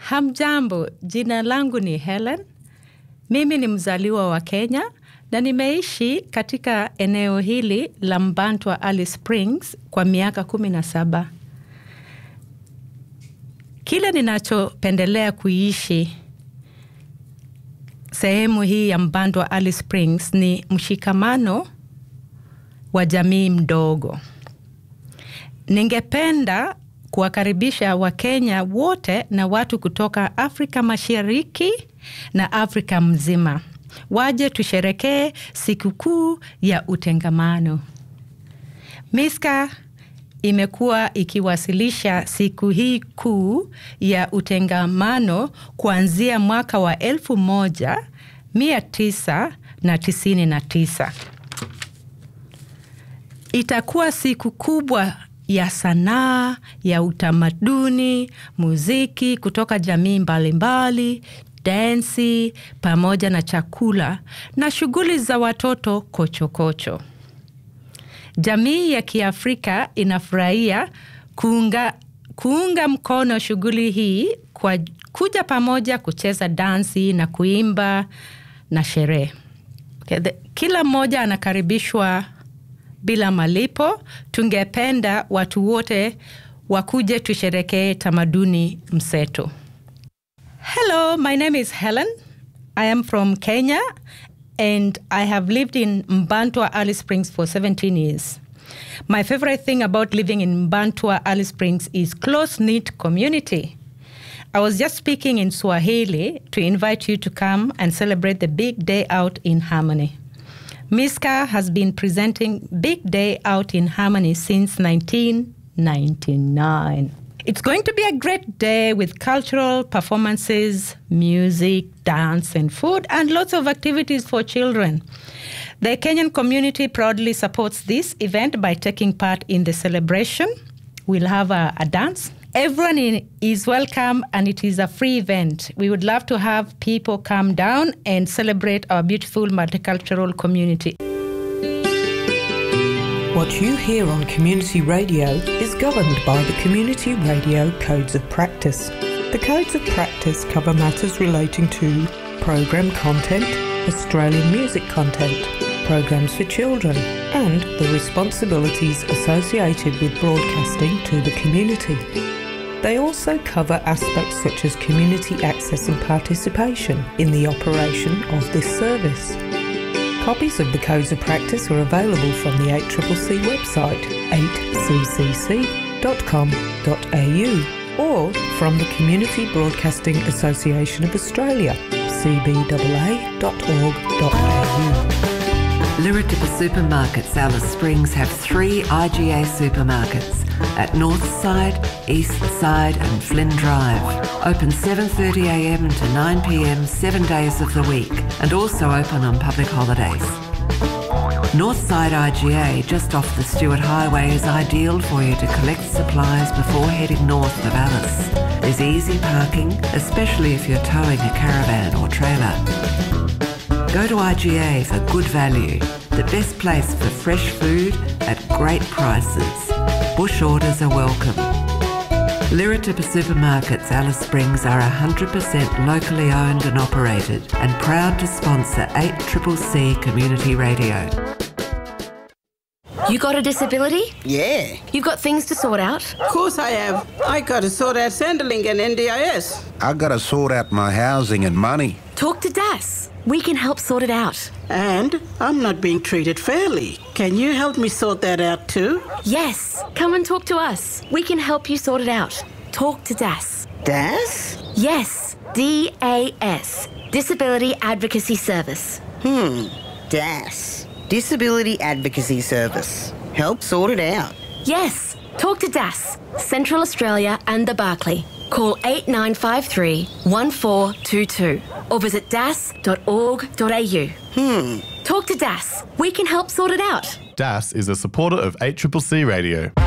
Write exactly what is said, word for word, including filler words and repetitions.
Hamjambo, jina langu ni Helen. Mimi ni mzaliwa wa Kenya na nimeishi katika eneo hili la Mbantwa Alice Springs kwa miaka kumi na saba. Kile ninachopendelea kuishi sehemu hii ya Mbantwa Alice Springs ni mshikamano wa jamii mdogo. Ningependa kuwakaribisha Wakenya wote na watu kutoka Afrika Mashariki na Afrika mzima. Waje tusherekee sikukuu ya utengamano. Miska imekuwa ikiwasilisha siku hii kuu ya utengamano kuanzia mwaka wa elfu moja mia tisa na tisini na tisa. Itakuwa siku kubwa ya sanaa, ya utamaduni, muziki kutoka jamii mbalimbali, dansi, pamoja na chakula na shughuli za watoto kochokocho. Jamii ya Kiafrika inafurahia kuunga, kuunga mkono shughuli hii kwa kuja pamoja kucheza dansi na kuimba na sherehe. Okay, kila mmoja anakaribishwa bila malipo. Tungependa watu wote wakuje tusherekee tamaduni mseto. Hello, my name is Helen. I am from Kenya and I have lived in Mbantwa Alice Springs for seventeen years. My favorite thing about living in Mbantwa Alice Springs is close-knit community. I was just speaking in Swahili to invite you to come and celebrate the Big Day Out in Harmony. Miska has been presenting Big Day Out in Harmony since nineteen ninety-nine. It's going to be a great day with cultural performances, music, dance, and food, and lots of activities for children. The Kenyan community proudly supports this event by taking part in the celebration. We'll have a, a dance. Everyone in, is welcome, and it is a free event. We would love to have people come down and celebrate our beautiful multicultural community. What you hear on Community Radio is governed by the Community Radio Codes of Practice. The Codes of Practice cover matters relating to program content, Australian music content, programs for children, and the responsibilities associated with broadcasting to the community. They also cover aspects such as community access and participation in the operation of this service. Copies of the Codes of Practice are available from the eight C C C website, eight c c c dot com dot a u, or from the Community Broadcasting Association of Australia, c b a a dot org dot a u. Liritupa Supermarkets Alice Springs have three I G A supermarkets at Northside, Eastside and Flynn Drive. Open seven thirty a m to nine p m seven days of the week, and also open on public holidays. Northside I G A, just off the Stewart Highway, is ideal for you to collect supplies before heading north of Alice. There's easy parking, especially if you're towing a caravan or trailer. Go to I G A for good value, the best place for fresh food at great prices. Bush orders are welcome. Liritupa Supermarkets Alice Springs are one hundred percent locally owned and operated and proud to sponsor eight C C C Community Radio. You got a disability? Yeah. You got things to sort out? Of course I have. I got to sort out Centrelink and N D I S. I got to sort out my housing and money. Talk to D A S. We can help sort it out. And I'm not being treated fairly. Can you help me sort that out too? Yes. Come and talk to us. We can help you sort it out. Talk to D A S. D A S? Yes. D A S. Disability Advocacy Service. Hmm. D A S. Disability Advocacy Service. Help sort it out. Yes. Talk to D A S. Central Australia and the Barclay. Call eight nine five three, one four two two or visit d a s dot org dot a u. Hmm. Talk to D A S. We can help sort it out. D A S is a supporter of eight C C C Radio.